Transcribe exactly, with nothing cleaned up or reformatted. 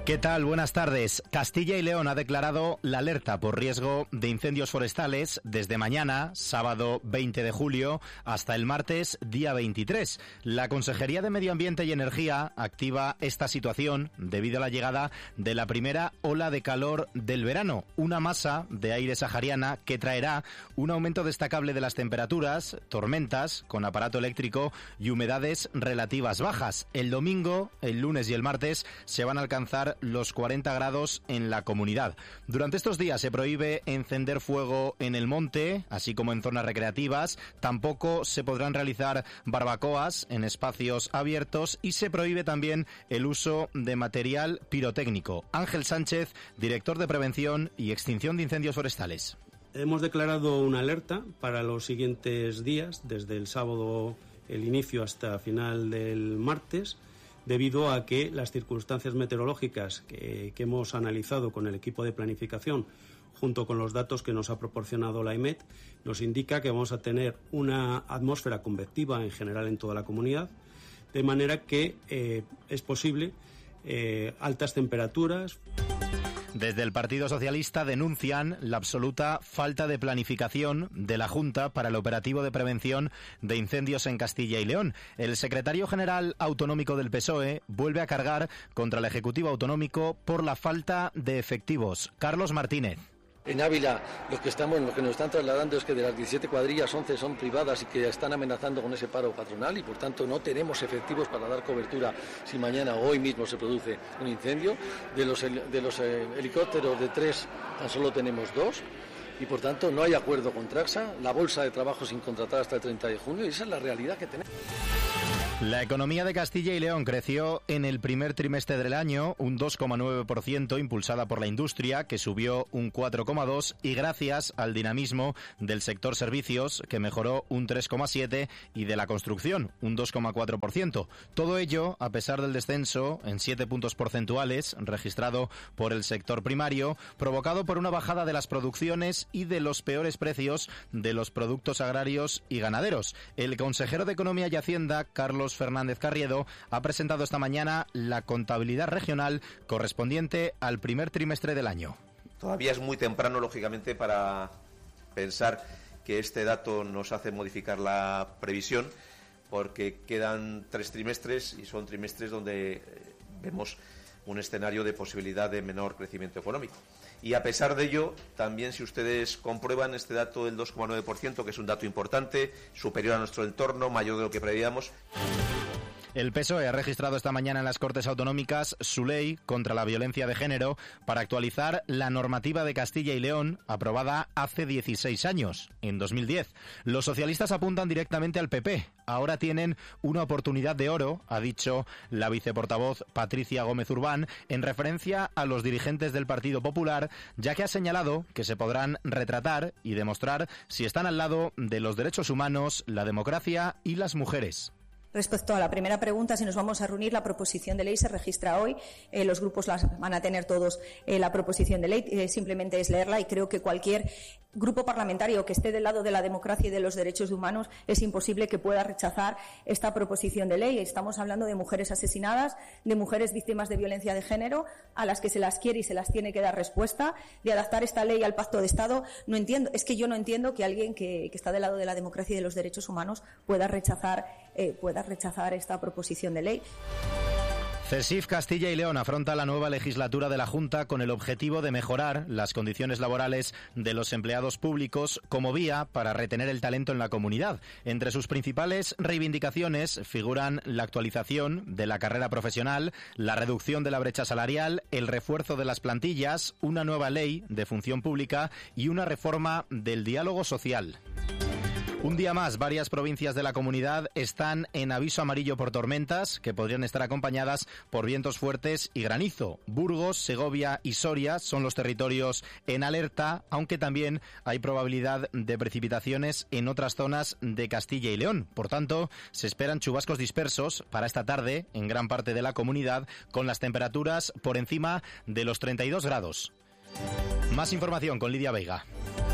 ¿Qué tal? Buenas tardes. Castilla y León ha declarado la alerta por riesgo de incendios forestales desde mañana, sábado veinte de julio, hasta el martes, día veintitrés. La Consejería de Medio Ambiente y Energía activa esta situación debido a la llegada de la primera ola de calor del verano, una masa de aire sahariana que traerá un aumento destacable de las temperaturas, tormentas con aparato eléctrico y humedades relativas bajas. El domingo, el lunes y el martes se van a alcanzar los cuarenta grados en la comunidad. Durante estos días se prohíbe encender fuego en el monte, así como en zonas recreativas. Tampoco se podrán realizar barbacoas en espacios abiertos y se prohíbe también el uso de material pirotécnico. Ángel Sánchez, director de Prevención y Extinción de Incendios Forestales. Hemos declarado una alerta para los siguientes días, desde el sábado el inicio hasta final del martes, debido a que las circunstancias meteorológicas que, que hemos analizado con el equipo de planificación, junto con los datos que nos ha proporcionado la E M E T, nos indica que vamos a tener una atmósfera convectiva en general en toda la comunidad, de manera que eh, es posible eh, altas temperaturas. Desde el Partido Socialista denuncian la absoluta falta de planificación de la Junta para el operativo de prevención de incendios en Castilla y León. El secretario general autonómico del P S O E vuelve a cargar contra el Ejecutivo Autonómico por la falta de efectivos. Carlos Martínez. En Ávila lo que estamos, lo que nos están trasladando es que de las diecisiete cuadrillas, once son privadas y que están amenazando con ese paro patronal y por tanto no tenemos efectivos para dar cobertura si mañana o hoy mismo se produce un incendio. De los, de los eh, helicópteros de tres tan solo tenemos dos y por tanto no hay acuerdo con Traxa, la bolsa de trabajo sin contratar hasta el treinta de junio y esa es la realidad que tenemos. La economía de Castilla y León creció en el primer trimestre del año un dos coma nueve por ciento, impulsada por la industria, que subió un cuatro coma dos por ciento, y gracias al dinamismo del sector servicios, que mejoró un tres coma siete por ciento, y de la construcción, un dos coma cuatro por ciento. Todo ello a pesar del descenso en siete puntos porcentuales registrado por el sector primario, provocado por una bajada de las producciones y de los peores precios de los productos agrarios y ganaderos. El consejero de Economía y Hacienda, Carlos Fernández Carriedo, ha presentado esta mañana la contabilidad regional correspondiente al primer trimestre del año. Todavía es muy temprano, lógicamente, para pensar que este dato nos hace modificar la previsión, porque quedan tres trimestres y son trimestres donde vemos un escenario de posibilidad de menor crecimiento económico. Y a pesar de ello, también si ustedes comprueban este dato del dos coma nueve por ciento, que es un dato importante, superior a nuestro entorno, mayor de lo que preveíamos. El P S O E ha registrado esta mañana en las Cortes Autonómicas su ley contra la violencia de género para actualizar la normativa de Castilla y León, aprobada hace dieciséis años, en dos mil diez. Los socialistas apuntan directamente al P P. Ahora tienen una oportunidad de oro, ha dicho la viceportavoz Patricia Gómez Urbán, en referencia a los dirigentes del Partido Popular, ya que ha señalado que se podrán retratar y demostrar si están al lado de los derechos humanos, la democracia y las mujeres. Respecto a la primera pregunta, si nos vamos a reunir, la proposición de ley se registra hoy. Eh, los grupos las van a tener todos eh, la proposición de ley. Eh, simplemente es leerla y creo que cualquier grupo parlamentario que esté del lado de la democracia y de los derechos humanos es imposible que pueda rechazar esta proposición de ley. Estamos hablando de mujeres asesinadas, de mujeres víctimas de violencia de género, a las que se las quiere y se las tiene que dar respuesta. De adaptar esta ley al Pacto de Estado, no entiendo, es que yo no entiendo que alguien que, que está del lado de la democracia y de los derechos humanos pueda rechazar, eh, pueda rechazar esta proposición de ley. CESIF Castilla y León afronta la nueva legislatura de la Junta con el objetivo de mejorar las condiciones laborales de los empleados públicos como vía para retener el talento en la comunidad. Entre sus principales reivindicaciones figuran la actualización de la carrera profesional, la reducción de la brecha salarial, el refuerzo de las plantillas, una nueva ley de función pública y una reforma del diálogo social. Un día más, varias provincias de la comunidad están en aviso amarillo por tormentas que podrían estar acompañadas por vientos fuertes y granizo. Burgos, Segovia y Soria son los territorios en alerta, aunque también hay probabilidad de precipitaciones en otras zonas de Castilla y León. Por tanto, se esperan chubascos dispersos para esta tarde en gran parte de la comunidad, con las temperaturas por encima de los treinta y dos grados. Más información con Lidia Veiga.